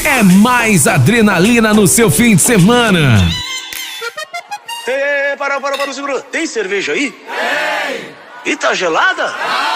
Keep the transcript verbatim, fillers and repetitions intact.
é mais adrenalina no seu fim de semana. Ei, para, para, para, segura. Tem cerveja aí? Tem. E tá gelada?